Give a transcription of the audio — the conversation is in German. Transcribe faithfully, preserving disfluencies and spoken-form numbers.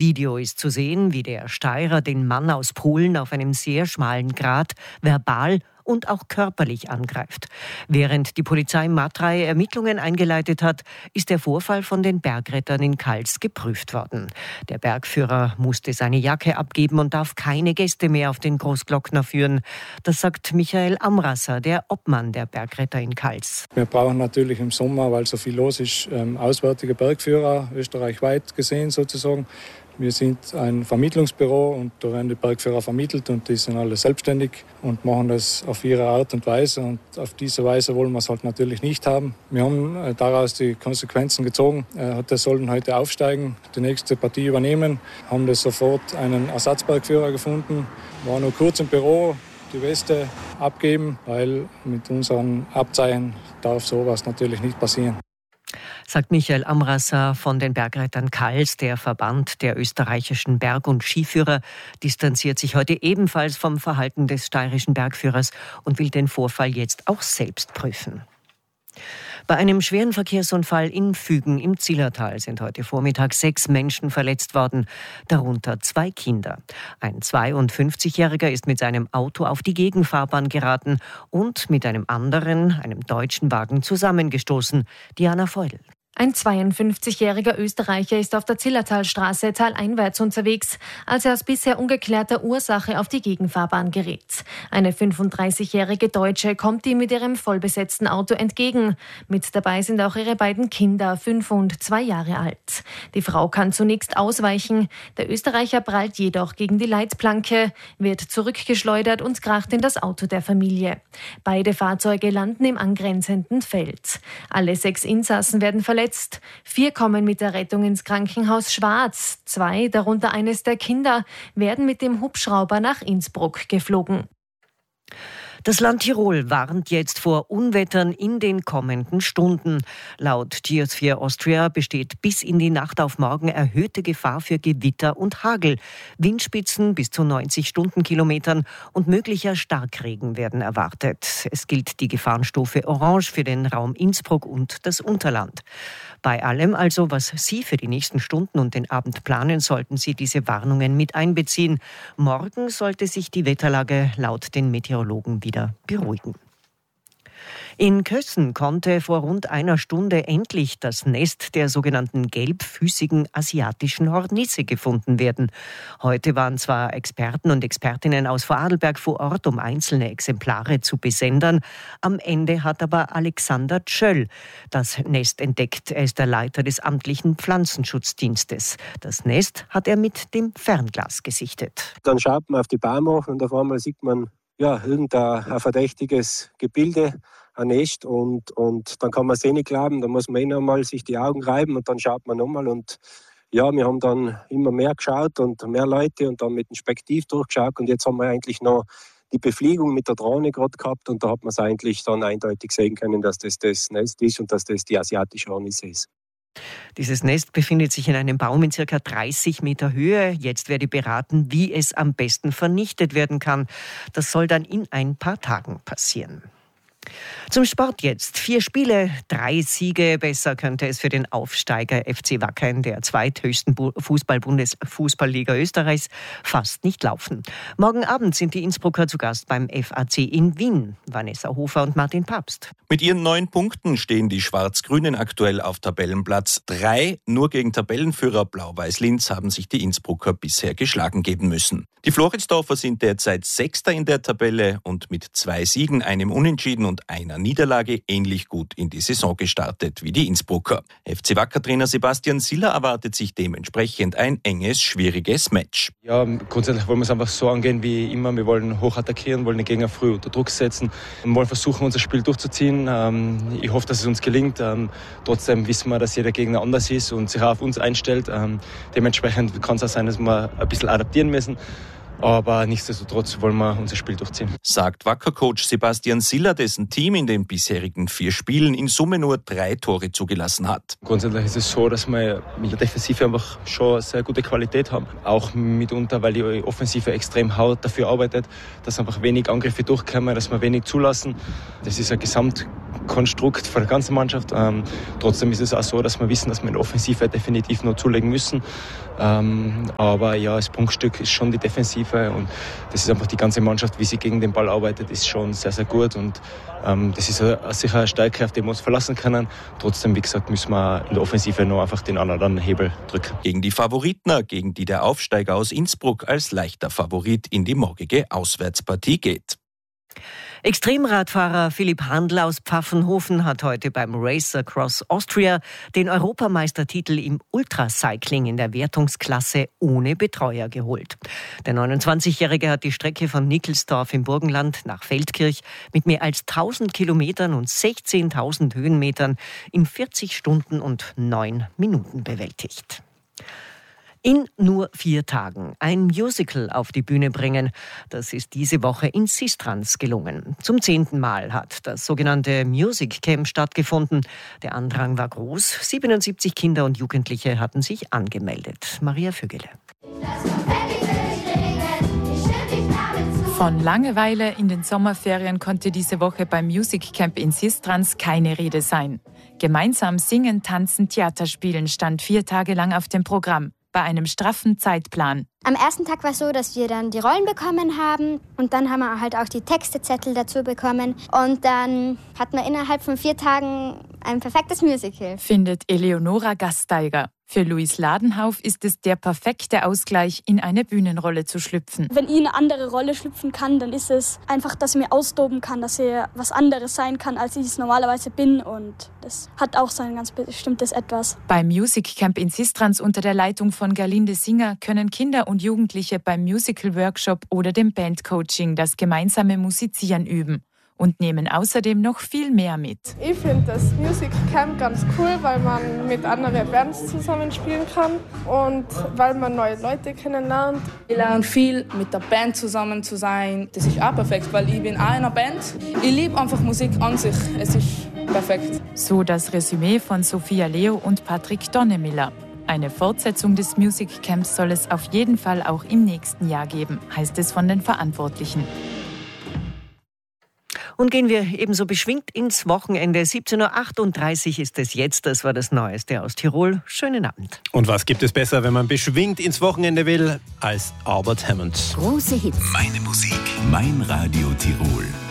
Video ist zu sehen, wie der Steirer den Mann aus Polen auf einem sehr schmalen Grat verbal und auch körperlich angreift. Während die Polizei Matrei Ermittlungen eingeleitet hat, ist der Vorfall von den Bergrettern in Kals geprüft worden. Der Bergführer musste seine Jacke abgeben und darf keine Gäste mehr auf den Großglockner führen. Das sagt Michael Amrasser, der Obmann der Bergretter in Kals. Wir brauchen natürlich im Sommer, weil so viel los ist, auswärtige Bergführer, österreichweit gesehen sozusagen. Wir sind ein Vermittlungsbüro und da werden die Bergführer vermittelt und die sind alle selbstständig und machen das auf ihre Art und Weise. Und auf diese Weise wollen wir es halt natürlich nicht haben. Wir haben daraus die Konsequenzen gezogen. Der sollten heute aufsteigen, die nächste Partie übernehmen. Haben das sofort einen Ersatzbergführer gefunden. War nur kurz im Büro, die Weste abgeben, weil mit unseren Abzeichen darf sowas natürlich nicht passieren. Sagt Michael Amrasser von den Bergrettern Kals. Der Verband der österreichischen Berg- und Skiführer distanziert sich heute ebenfalls vom Verhalten des steirischen Bergführers und will den Vorfall jetzt auch selbst prüfen. Bei einem schweren Verkehrsunfall in Fügen im Zillertal sind heute Vormittag sechs Menschen verletzt worden, darunter zwei Kinder. Ein zweiundfünfzigjähriger ist mit seinem Auto auf die Gegenfahrbahn geraten und mit einem anderen, einem deutschen Wagen zusammengestoßen. Diana Feudel. Ein zweiundfünfzigjähriger Österreicher ist auf der Zillertalstraße taleinwärts unterwegs, als er aus bisher ungeklärter Ursache auf die Gegenfahrbahn gerät. Eine fünfunddreißigjährige Deutsche kommt ihm mit ihrem vollbesetzten Auto entgegen. Mit dabei sind auch ihre beiden Kinder, fünf und zwei Jahre alt. Die Frau kann zunächst ausweichen. Der Österreicher prallt jedoch gegen die Leitplanke, wird zurückgeschleudert und kracht in das Auto der Familie. Beide Fahrzeuge landen im angrenzenden Feld. Alle sechs Insassen werden verletzt. Vier kommen mit der Rettung ins Krankenhaus Schwarz. Zwei, darunter eines der Kinder, werden mit dem Hubschrauber nach Innsbruck geflogen. Das Land Tirol warnt jetzt vor Unwettern in den kommenden Stunden. Laut Geosphere Austria besteht bis in die Nacht auf morgen erhöhte Gefahr für Gewitter und Hagel. Windspitzen bis zu neunzig Stundenkilometern und möglicher Starkregen werden erwartet. Es gilt die Gefahrenstufe Orange für den Raum Innsbruck und das Unterland. Bei allem also, was Sie für die nächsten Stunden und den Abend planen, sollten Sie diese Warnungen mit einbeziehen. Morgen sollte sich die Wetterlage laut den Meteorologen wieder beruhigen. In Kössen konnte vor rund einer Stunde endlich das Nest der sogenannten gelbfüßigen asiatischen Hornisse gefunden werden. Heute waren zwar Experten und Expertinnen aus Vorarlberg vor Ort, um einzelne Exemplare zu besendern. Am Ende hat aber Alexander Tschöll das Nest entdeckt. Er ist der Leiter des amtlichen Pflanzenschutzdienstes. Das Nest hat er mit dem Fernglas gesichtet. Dann schaut man auf die Bäume und auf einmal sieht man ja, irgendein ein verdächtiges Gebilde, ein Nest und, und dann kann man es eh nicht glauben, dann muss man eh noch mal sich die Augen reiben und dann schaut man nochmal und ja, wir haben dann immer mehr geschaut und mehr Leute und dann mit dem Spektiv durchgeschaut und jetzt haben wir eigentlich noch die Befliegung mit der Drohne gerade gehabt und da hat man es eigentlich dann eindeutig sehen können, dass das das Nest ist und dass das die asiatische Hornisse ist. Dieses Nest befindet sich in einem Baum in ca. dreißig Meter Höhe. Jetzt werde beraten, wie es am besten vernichtet werden kann. Das soll dann in ein paar Tagen passieren. Zum Sport jetzt. Vier Spiele, drei Siege. Besser könnte es für den Aufsteiger F C Wacker in der zweithöchsten Fußball-Bundes- Fußballliga Österreichs fast nicht laufen. Morgen Abend sind die Innsbrucker zu Gast beim F A C in Wien. Vanessa Hofer und Martin Papst. Mit ihren neun Punkten stehen die Schwarz-Grünen aktuell auf Tabellenplatz drei. Nur gegen Tabellenführer Blau-Weiß-Linz haben sich die Innsbrucker bisher geschlagen geben müssen. Die Floridsdorfer sind derzeit Sechster in der Tabelle und mit zwei Siegen, einem Unentschieden und einer Niederlage ähnlich gut in die Saison gestartet wie die Innsbrucker. F C Wacker-Trainer Sebastian Siller erwartet sich dementsprechend ein enges, schwieriges Match. Ja, grundsätzlich wollen wir es einfach so angehen wie immer. Wir wollen hoch attackieren, wollen den Gegner früh unter Druck setzen und wollen versuchen, unser Spiel durchzuziehen. Ich hoffe, dass es uns gelingt. Trotzdem wissen wir, dass jeder Gegner anders ist und sich auch auf uns einstellt. Dementsprechend kann es auch sein, dass wir ein bisschen adaptieren müssen. Aber nichtsdestotrotz wollen wir unser Spiel durchziehen. Sagt Wacker-Coach Sebastian Siller, dessen Team in den bisherigen vier Spielen in Summe nur drei Tore zugelassen hat. Grundsätzlich ist es so, dass wir mit der Defensive einfach schon sehr gute Qualität haben. Auch mitunter, weil die Offensive extrem hart dafür arbeitet, dass einfach wenig Angriffe durchkommen, dass wir wenig zulassen. Das ist ein Gesamt Konstrukt von der ganzen Mannschaft. Ähm, trotzdem ist es auch so, dass wir wissen, dass wir in der Offensive definitiv noch zulegen müssen. Ähm, aber ja, das Punktstück ist schon die Defensive und das ist einfach die ganze Mannschaft, wie sie gegen den Ball arbeitet, ist schon sehr, sehr gut und ähm, das ist eine, sicher eine Stärke, auf die wir uns verlassen können. Trotzdem, wie gesagt, müssen wir in der Offensive noch einfach den anderen Hebel drücken. Gegen die Favoriten, gegen die der Aufsteiger aus Innsbruck als leichter Favorit in die morgige Auswärtspartie geht. Extremradfahrer Philipp Handl aus Pfaffenhofen hat heute beim Race Across Austria den Europameistertitel im Ultracycling in der Wertungsklasse ohne Betreuer geholt. Der neunundzwanzigjährige hat die Strecke von Nickelsdorf im Burgenland nach Feldkirch mit mehr als tausend Kilometern und sechzehntausend Höhenmetern in vierzig Stunden und neun Minuten bewältigt. In nur vier Tagen ein Musical auf die Bühne bringen. Das ist diese Woche in Sistrans gelungen. Zum zehnten Mal hat das sogenannte Music Camp stattgefunden. Der Andrang war groß. siebenundsiebzig Kinder und Jugendliche hatten sich angemeldet. Maria Vögele. Von Langeweile in den Sommerferien konnte diese Woche beim Music Camp in Sistrans keine Rede sein. Gemeinsam singen, tanzen, Theater spielen stand vier Tage lang auf dem Programm. Bei einem straffen Zeitplan. Am ersten Tag war es so, dass wir dann die Rollen bekommen haben und dann haben wir halt auch die Textezettel dazu bekommen und dann hatten wir innerhalb von vier Tagen ein perfektes Musical. Findet Eleonora Gasteiger. Für Luis Ladenhauf ist es der perfekte Ausgleich, in eine Bühnenrolle zu schlüpfen. Wenn ich in eine andere Rolle schlüpfen kann, dann ist es einfach, dass ich mich austoben kann, dass ich was anderes sein kann, als ich es normalerweise bin. Und das hat auch sein ganz bestimmtes Etwas. Beim Music Camp in Sistrans unter der Leitung von Gerlinde Singer können Kinder und Jugendliche beim Musical-Workshop oder dem Bandcoaching das gemeinsame Musizieren üben. Und nehmen außerdem noch viel mehr mit. Ich finde das Music Camp ganz cool, weil man mit anderen Bands zusammenspielen kann und weil man neue Leute kennenlernt. Ich lerne viel, mit der Band zusammen zu sein. Das ist auch perfekt, weil ich bin auch in einer Band. Ich liebe einfach Musik an sich. Es ist perfekt. So das Resümee von Sophia Leo und Patrick Donnemiller. Eine Fortsetzung des Music Camps soll es auf jeden Fall auch im nächsten Jahr geben, heißt es von den Verantwortlichen. Und gehen wir ebenso beschwingt ins Wochenende. siebzehn Uhr achtunddreißig ist es jetzt. Das war das Neueste aus Tirol. Schönen Abend. Und was gibt es besser, wenn man beschwingt ins Wochenende will, als Albert Hammond? Große Hits. Meine Musik, mein Radio Tirol.